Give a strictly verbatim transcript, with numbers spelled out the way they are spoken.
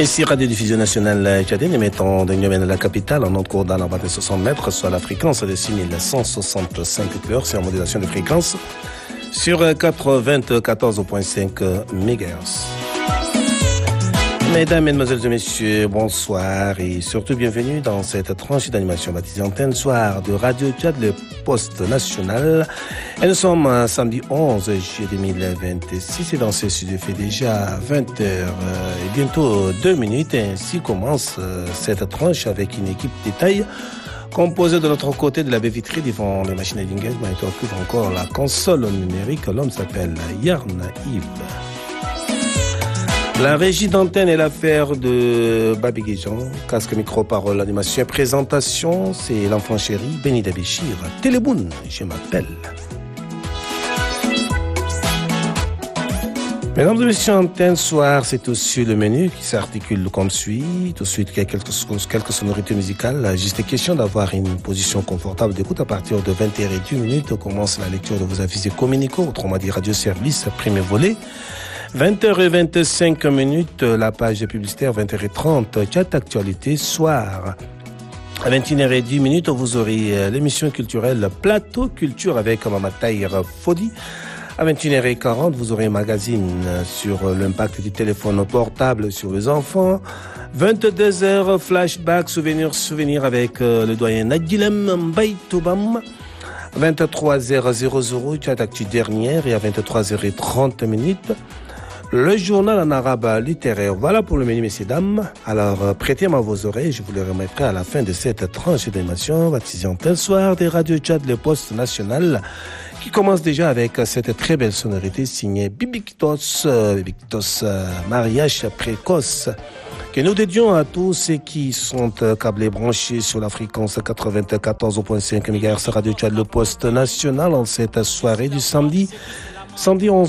Ici, Radio-Diffusion Nationale Tchadienne, émettant de Niamey, la capitale, en ondes courtes dans la bande de soixante mètres, soit la fréquence de six mille cent soixante-cinq heures, c'est en modulation de fréquence, sur quatre-vingt-quatorze virgule cinq mégahertz. Mesdames, Mesdemoiselles et Messieurs, bonsoir et surtout bienvenue dans cette tranche d'animation baptisée Antenne Soir de Radio Tchad, le poste national. Et nous sommes samedi onze juillet deux mille vingt-six et dans ce studio fait déjà vingt heures et bientôt deux minutes. Ainsi commence cette tranche avec une équipe de taille composée de l'autre côté de la baie vitrée devant les machines à d'engagement et occupe encore la console numérique. L'homme s'appelle Yarn Yves. La régie d'antenne est l'affaire de Babi Guéjon. Casque, micro, parole, animation et présentation, c'est l'enfant chéri, Benny Dabéchir. Téléboun, je m'appelle. Mesdames et messieurs, Antenne Soir, c'est aussi le menu qui s'articule comme suit. Tout de suite, il y a quelques, quelques sonorités musicales. Juste question d'avoir une position confortable d'écoute. À partir de vingt heures dix minutes, commence la lecture de vos avis et communicaux, autrement dit radio-service, premier volet. vingt heures vingt-cinq minutes, la page publicitaire, vingt heures trente, chat actualité, soir. À vingt et une heures dix minutes, vous aurez l'émission culturelle Plateau Culture avec Mama Tahir Fodi. À vingt et une heures quarante, vous aurez un magazine sur l'impact du téléphone portable sur les enfants. vingt-deux heures, flashback, souvenir, souvenir avec le doyen Nadilem Mbaïtoubam. vingt-trois heures chat actu dernière et à vingt-trois heures trente minutes, le journal en arabe littéraire. Voilà pour le menu, messieurs, dames. Alors, prêtez-moi vos oreilles. Je vous les remettrai à la fin de cette tranche d'animation baptisée Antenne Soir des Radio Tchad, le poste national, qui commence déjà avec cette très belle sonorité signée Bibiktos, Bibiktos, mariage précoce, que nous dédions à tous ceux qui sont câblés branchés sur la fréquence quatre-vingt-quatorze virgule cinq mégahertz Radio Tchad, le poste national, en cette soirée du samedi. Samedi onze